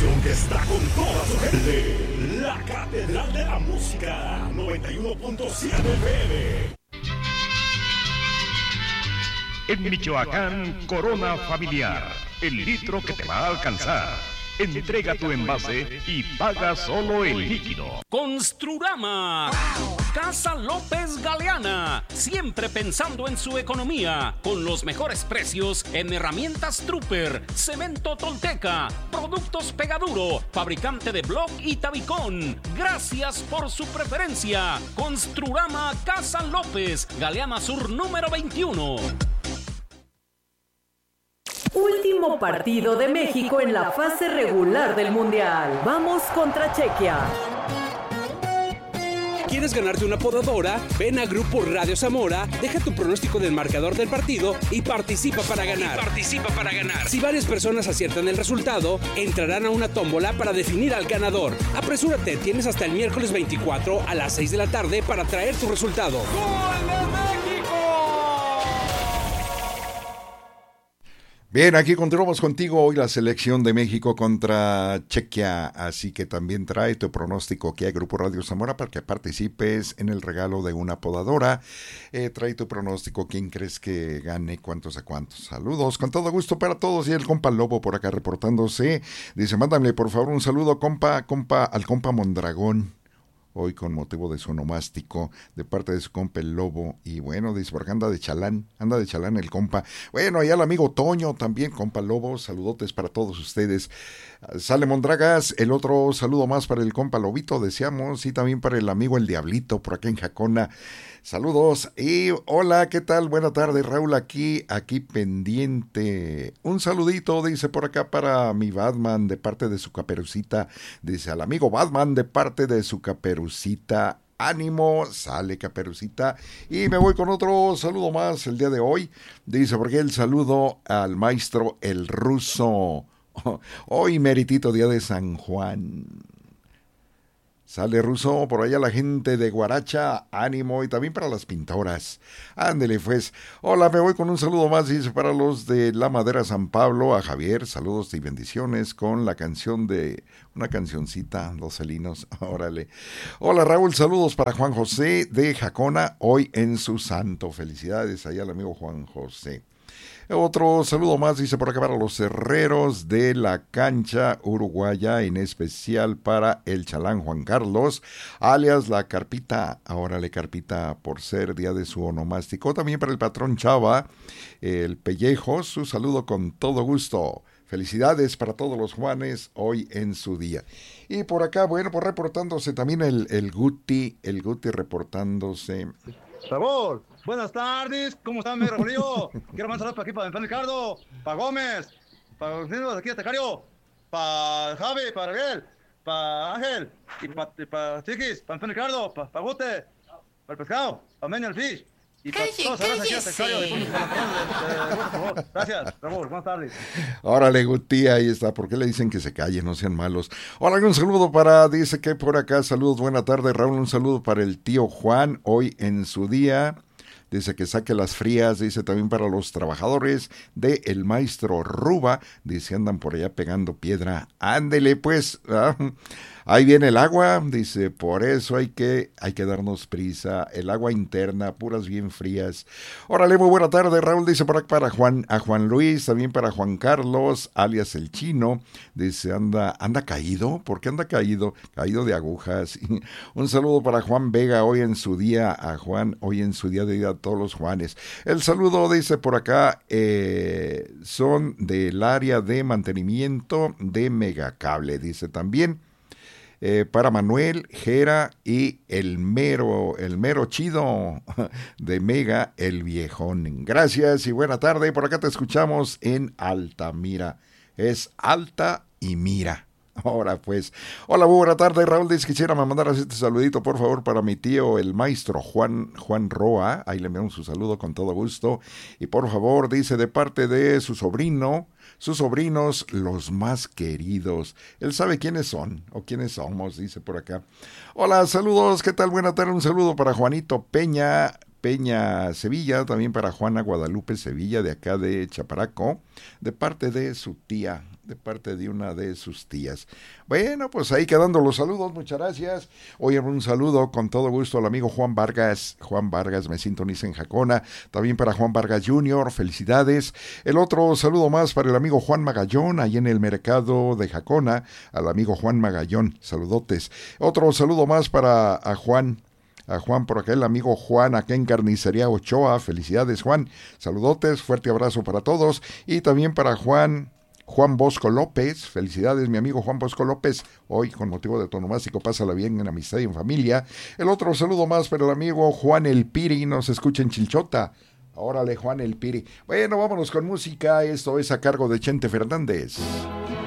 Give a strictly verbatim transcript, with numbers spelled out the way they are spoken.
estación que está con toda su gente. La Catedral de la Música, noventa y uno punto siete F M. En Michoacán, Corona Familiar, el litro que te va a alcanzar. Entrega tu envase y paga solo el líquido. Construrama, Casa López Galeana, siempre pensando en su economía, con los mejores precios en herramientas Trooper, cemento Tolteca, productos Pegaduro, fabricante de bloc y tabicón. Gracias por su preferencia. Construrama Casa López, Galeana Sur número veintiuno. Último partido de México en la fase regular del Mundial. Vamos contra Chequia. ¿Quieres ganarte una podadora? Ven a Grupo Radio Zamora, deja tu pronóstico del marcador del partido y participa para ganar. Y participa para ganar. Si varias personas aciertan el resultado, entrarán a una tómbola para definir al ganador. Apresúrate, tienes hasta el miércoles veinticuatro a las seis de la tarde para traer tu resultado. ¡Gol de México! Bien, aquí continuamos contigo hoy la selección de México contra Chequia, así que también trae tu pronóstico aquí a Grupo Radio Zamora para que participes en el regalo de una podadora. Eh, trae tu pronóstico, quién crees que gane, cuántos a cuántos. Saludos, con todo gusto para todos, y el compa Lobo por acá reportándose. Dice, mándame por favor un saludo, compa, compa, al compa Mondragón. Hoy con motivo de su onomástico, de parte de su compa el Lobo, y bueno, dice, porque anda de chalán, anda de chalán el compa. Bueno, allá el amigo Toño también, compa Lobo, saludotes para todos ustedes. Sale Mondragas, el otro saludo más para el compa Lobito, deseamos, y también para el amigo el Diablito, por acá en Jacona. Saludos, y hola, ¿qué tal? Buena tarde, Raúl, aquí, aquí pendiente. Un saludito, dice por acá para mi Batman, de parte de su Caperucita. Dice al amigo Batman, de parte de su Caperucita. Ánimo, sale Caperucita. Y me voy con otro saludo más el día de hoy. Dice, porque el saludo al maestro El Ruso. Hoy meritito día de San Juan. Sale Ruso, por allá la gente de Guaracha, ánimo, y también para las pintoras. Ándele pues. Hola, me voy con un saludo más, dice, para los de La Madera San Pablo, a Javier, saludos y bendiciones con la canción de, una cancioncita, Los Felinos, órale. Hola Raúl, saludos para Juan José de Jacona, hoy en su santo. Felicidades allá al amigo Juan José. Otro saludo más, dice por acá, para los herreros de la cancha uruguaya, en especial para el chalán Juan Carlos, alias la Carpita, ahora le Carpita por ser día de su onomástico. También para el patrón Chava, el Pellejo, su saludo con todo gusto. Felicidades para todos los Juanes hoy en su día. Y por acá, bueno, por reportándose también el, el Guti, el Guti reportándose. Sabor, buenas tardes, ¿cómo están, mi Raulillo? Quiero mandar saludos para aquí, para el Ricardo, para Gómez, para los niños de aquí de Tecario, para Javi, para Ariel, para Ángel, y para, para Chiquis, para el Ricardo, para, para Gute, para el Pescado, para Meni el Fish, y para todos los aquí de Tecario. Gracias, Raúl, buenas tardes. Órale, Guti, ahí está. ¿Por qué le dicen que se calle? No sean malos. Hola, un saludo para, dice que por acá, saludos, buena tarde, Raúl, un saludo para el tío Juan, hoy en su día. Dice que saque las frías, dice también para los trabajadores de el maestro Ruba, dice andan por allá pegando piedra. Ándele pues, ¿ah? Ahí viene el agua, dice, por eso hay que, hay que darnos prisa, el agua interna, puras bien frías. Órale, muy buena tarde, Raúl, dice por acá para Juan, a Juan Luis, también para Juan Carlos, alias el Chino, dice, anda, anda caído, ¿por qué anda caído? Caído de agujas. Un saludo para Juan Vega, hoy en su día, a Juan, hoy en su día de día a todos los Juanes. El saludo, dice por acá, eh, son del área de mantenimiento de Megacable, dice también. Eh, para Manuel, Jera y el mero, el mero chido de Mega, el viejón. Gracias y buena tarde. Por acá te escuchamos en Altamira. Es Alta y Mira. Ahora pues, hola, muy buena tarde, Raúl, dice, quisiera mandar este saludito, por favor, para mi tío, el maestro Juan, Juan Roa, ahí le enviamos su saludo con todo gusto, y por favor, dice, de parte de su sobrino, sus sobrinos, los más queridos, él sabe quiénes son, o quiénes somos, dice por acá. Hola, saludos, ¿qué tal? Buena tarde, un saludo para Juanito Peña, Peña Sevilla, también para Juana Guadalupe Sevilla, de acá de Chaparaco, de parte de su tía, de parte de una de sus tías. Bueno, pues ahí quedando los saludos, muchas gracias. Oye, un saludo con todo gusto al amigo Juan Vargas. Juan Vargas me sintoniza en Jacona. También para Juan Vargas junior, felicidades. El otro saludo más para el amigo Juan Magallón, ahí en el mercado de Jacona. Al amigo Juan Magallón, saludotes. Otro saludo más para a Juan. A Juan por acá, el amigo Juan, acá en Carnicería Ochoa. Felicidades, Juan. Saludotes, fuerte abrazo para todos. Y también para Juan... Juan Bosco López, felicidades mi amigo Juan Bosco López, hoy con motivo de Tonomástico, pásala bien en amistad y en familia. El otro saludo más para el amigo Juan El Piri, nos escucha en Chilchota. Órale, Juan El Piri. Bueno, vámonos con música, esto es a cargo de Chente Fernández.